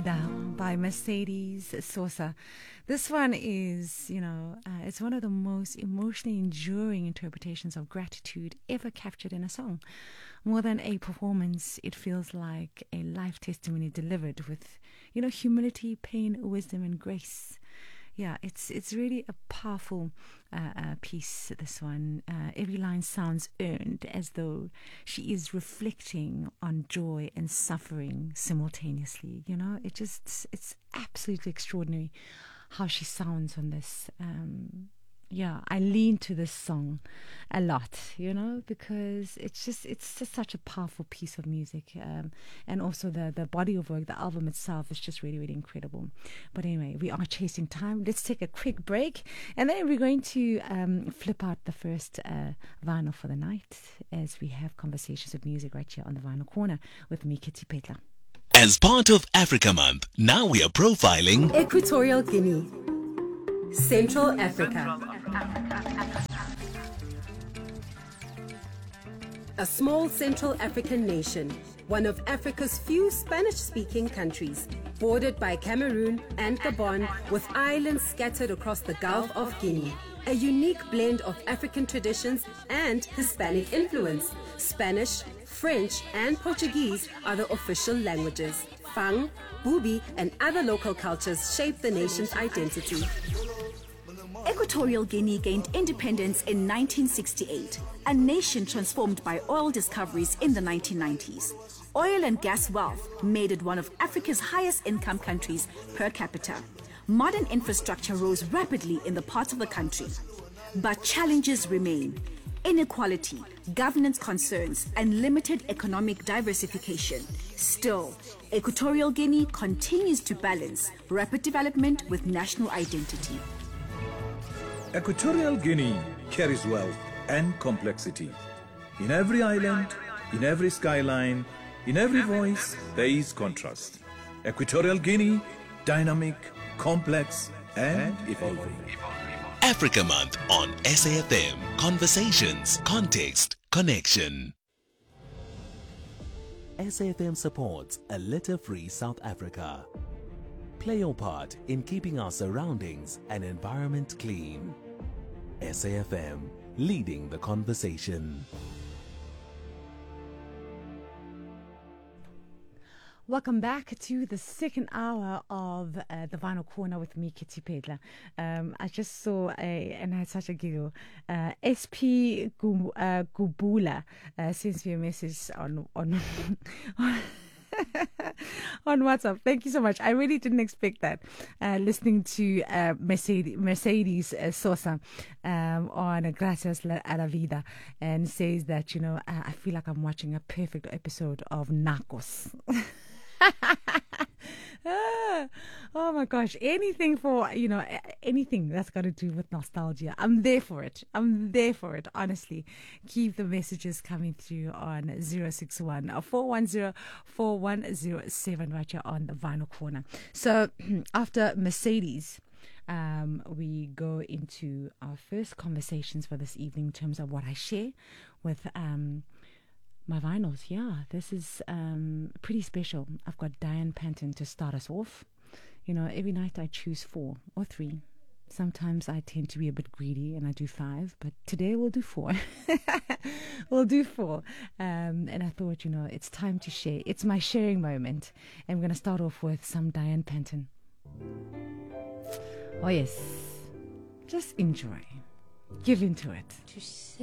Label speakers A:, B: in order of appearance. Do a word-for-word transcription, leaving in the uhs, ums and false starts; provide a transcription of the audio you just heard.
A: Down by Mercedes Sosa. This one is, you know, uh, it's one of the most emotionally enduring interpretations of gratitude ever captured in a song. More than a performance, it feels like a life testimony delivered with, you know, humility, pain, wisdom, and grace. Yeah, it's it's really a powerful uh, uh, piece, this one. Uh, every line sounds earned, as though she is reflecting on joy and suffering simultaneously. You know, it just, it's absolutely extraordinary how she sounds on this. Um, yeah, I lean to this song a lot, you know, because it's just, it's just such a powerful piece of music. Um, and also the, the body of work, the album itself is just really, really incredible. But anyway, we are chasing time. Let's take a quick break. And then we're going to um, flip out the first uh, vinyl for the night as we have conversations with music right here on the Vinyl Corner with me, Kitty Petla.
B: As part of Africa Month, now we are profiling
C: Equatorial Guinea, Central Africa. A small Central African nation, one of Africa's few Spanish-speaking countries, bordered by Cameroon and Gabon, with islands scattered across the Gulf of Guinea. A unique blend of African traditions and Hispanic influence. Spanish, French, and Portuguese are the official languages. Fang, Bubi, and other local cultures shape the nation's identity.
D: Equatorial Guinea gained independence in nineteen sixty-eight, a nation transformed by oil discoveries in the nineteen nineties. Oil and gas wealth made it one of Africa's highest income countries per capita. Modern infrastructure rose rapidly in the parts of the country. But challenges remain: inequality, governance concerns, and limited economic diversification. Still, Equatorial Guinea continues to balance rapid development with national identity.
E: Equatorial Guinea carries wealth and complexity. In every island, in every skyline, in every voice, there is contrast. Equatorial Guinea, dynamic, complex, and evolving.
B: Africa Month on S A F M. Conversations, context, connection. S A F M supports a litter-free South Africa. Play your part in keeping our surroundings and environment clean. S A F M, leading the conversation.
A: Welcome back to the second hour of uh, the Vinyl Corner with me, Kitty Petla. Um, I just saw a, and I had such a giggle. Uh, S P Gu- uh, Gubula uh, sends me a message on on. on WhatsApp. Thank you so much. I really didn't expect that. Uh, listening to uh, Mercedes, Mercedes uh, Sosa um, on Gracias a la Vida, and says that, you know, uh, I feel like I'm watching a perfect episode of Narcos. ah, oh my gosh, anything for, you know, anything that's got to do with nostalgia, I'm there for it. I'm there for it, honestly. Keep the messages coming through on zero six one, four one zero, four one zero seven right here on the Vinyl Corner. So after Mercedes, um, we go into our first conversations for this evening in terms of what I share with um my vinyls. Yeah, this is um, pretty special. I've got Diane Panton to start us off. You know, every night I choose four or three. Sometimes I tend to be a bit greedy and I do five, but today we'll do four. we'll do four. Um, and I thought, you know, it's time to share. It's my sharing moment. And we're going to start off with some Diane Panton. Oh, yes. Just enjoy. Give into it.